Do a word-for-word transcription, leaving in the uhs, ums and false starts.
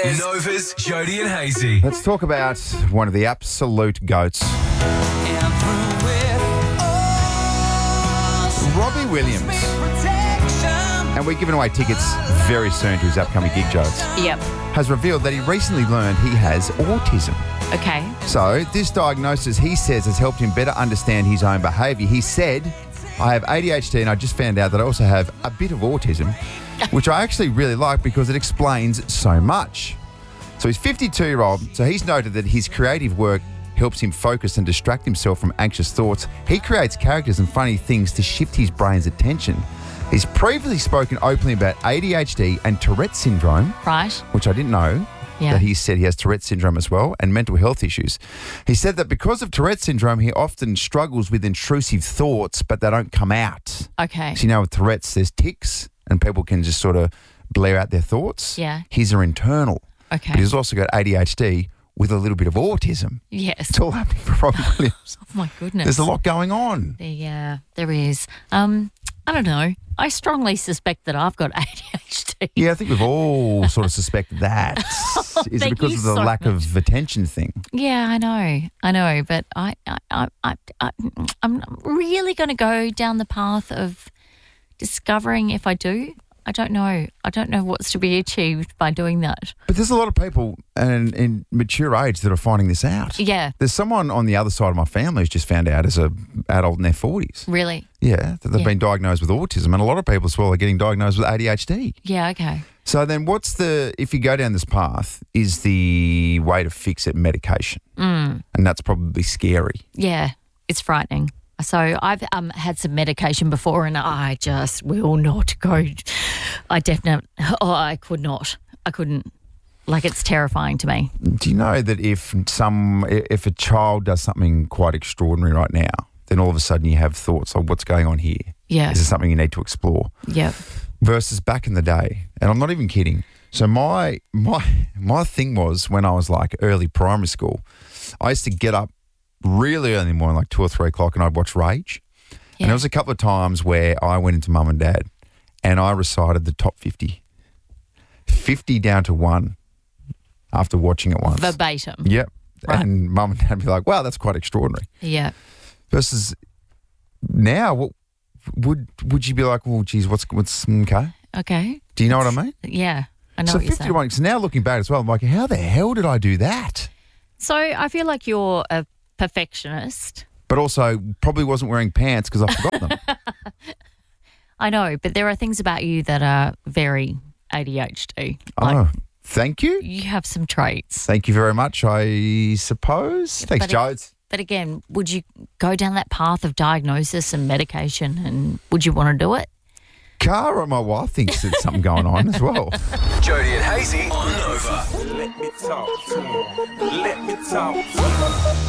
Yes. Nova's Jody and Hazy. Let's talk about one of the absolute goats. Robbie Williams. And we're giving away tickets very soon to his upcoming gig, Jodes. Yep. Has revealed that he recently learned he has autism. Okay. So this diagnosis, he says, has helped him better understand his own behaviour. He said, I have A D H D and I just found out that I also have a bit of autism, which I actually really like because it explains so much. So he's fifty-two-year-old, so he's noted that his creative work helps him focus and distract himself from anxious thoughts. He creates characters and funny things to shift his brain's attention. He's previously spoken openly about A D H D and Tourette syndrome, Right. which I didn't know. Yeah. That he said he has Tourette syndrome as well and mental health issues. He said that because of Tourette syndrome, he often struggles with intrusive thoughts, but they don't come out. Okay. So you know with Tourette's, there's tics and people can just sort of blare out their thoughts. Yeah. His are internal. Okay. But he's also got A D H D with a little bit of autism. Yes. It's all happening for Robbie Williams. Oh, my goodness. There's a lot going on. Yeah, there is. Um, I don't know. I strongly suspect that I've got A D H D. Yeah, I think we've all sort of suspected that. Is it Thank because you of the so lack much. of attention thing? Yeah, I know. I know. But I, I, I, I, I I'm really going to go down the path of discovering if I do. I don't know. I don't know what's to be achieved by doing that. But there's a lot of people in, in mature age that are finding this out. Yeah. There's someone on the other side of my family who's just found out as a adult in their forties. Really? Yeah, that they've Yeah. been diagnosed with autism, and a lot of people as well are getting diagnosed with A D H D. Yeah, okay. So then what's the, if you go down this path, is the way to fix it medication? Mm. And that's probably scary. Yeah, it's frightening. So I've um, had some medication before and I just will not go. I definitely, oh, I could not. I couldn't. Like, it's terrifying to me. Do you know that if some, if a child does something quite extraordinary right now, then all of a sudden you have thoughts of what's going on here? Yeah. Is there something you need to explore? Yeah. Versus back in the day, and I'm not even kidding. So my my my thing was when I was like early primary school, I used to get up really early in the morning, like two or three o'clock, and I'd watch Rage. Yeah. And there was a couple of times where I went into mum and dad and I recited the top fifty. fifty down to one after watching it once. Verbatim. Yep. Right. And mum and dad would be like, wow, that's quite extraordinary. Yeah. Versus now, what, would would you be like, well, geez, what's, what's, okay? Okay. Do you know what I mean? Yeah. I know So what you're fifty to saying. one, so now looking back as well, I'm like, how the hell did I do that? So I feel like you're a perfectionist. But also probably wasn't wearing pants because I forgot them. I know, but there are things about you that are very A D H D. Like, Oh, thank you. you have some traits. Thank you very much, I suppose. Thanks, But it- Jodes. But again, would you go down that path of diagnosis and medication and would you want to do it? Cara, my wife, thinks there's something going on as well. Jody and Hazy on Nova. Let me talk to him. Let me talk to him.